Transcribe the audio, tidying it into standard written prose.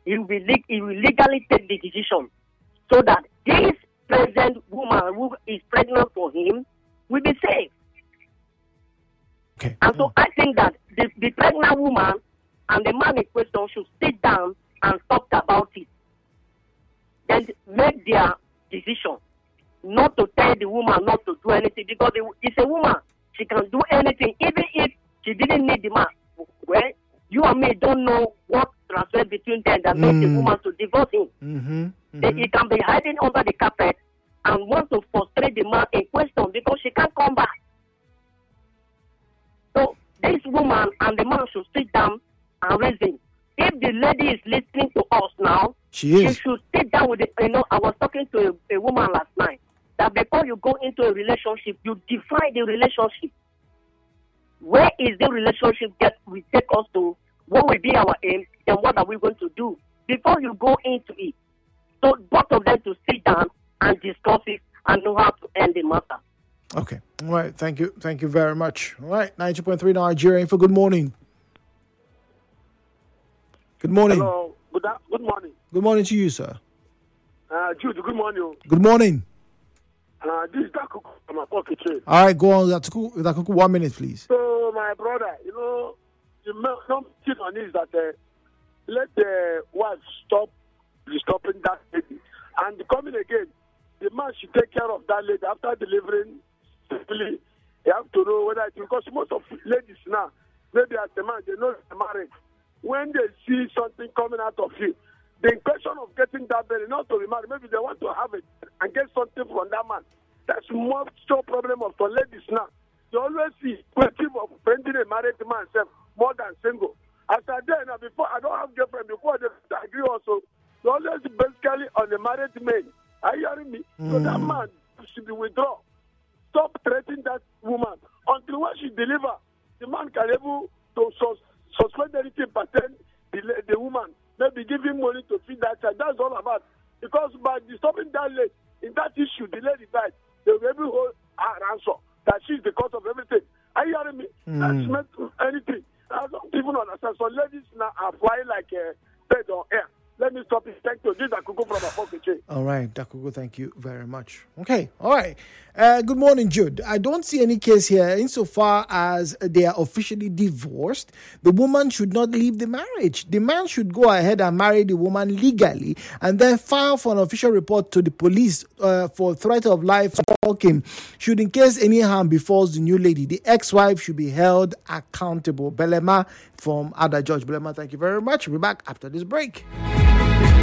he will legally take the decision so that this present woman who is pregnant for him will be safe. Okay. And so I think that the pregnant woman and the man in question should sit down and talk about it. Then make their decision. Not to tell the woman not to do anything, because it's a woman. She can do anything, even if she didn't need the man. Well, you and me don't know what transpired between them that made the woman to divorce him. He can be hiding under the carpet and want to frustrate the man in question because she can't come back. So this woman and the man should sit down and reason. If the lady is listening to us now, she should sit down with I was talking to a woman last night that before you go into a relationship, you define the relationship. Where is the relationship that will take us to? What will be our aim? And what are we going to do before you go into it? So both of them to sit down and discuss it and know how to end the matter. Okay. All right. Thank you. Thank you very much. All right. 90.3 Nigeria Info. Good morning. Good morning. Hello. Good morning. Good morning to you, sir. Jude, good morning. Good morning. This is Dakuku from my pocket. All right, go on. Dakuku, 1 minute, please. So, my brother, the number thing on is that let the wife stop disturbing that lady. And coming again, the man should take care of that lady after delivering. Really, you have to know whether because most of ladies now, maybe as a man, they know they're married. When they see something coming out of you, the question of getting that baby, not to remarry, maybe they want to have it and get something from that man. That's more so problem of for ladies now. You always see question of finding a married man more than single. After then, before I don't have girlfriend, before they agree also, you always basically on the married man. Are you hearing me? So that man should be withdrawn. Stop threatening that woman until when she deliver, the man can able to suspend anything pertaining the woman, maybe give him money to feed that child. That's all about. Because by disturbing that lady, in that issue, the lady died, they will be able to hold her answer that she's the cause of everything. Are you hearing me? That's not anything. I don't even understand. So ladies now are flying like a bird on air. Let me stop it. Thank you. This is Dakuku from my pocket. All right, Dakuku, thank you very much. Okay, all right. Good morning, Jude. I don't see any case here insofar as they are officially divorced. The woman should not leave the marriage. The man should go ahead and marry the woman legally and then file for an official report to the police for threat of life stalking. Should in case any harm befalls the new lady, the ex-wife should be held accountable. Belema from Ada George. Belema, thank you very much. We'll be back after this break.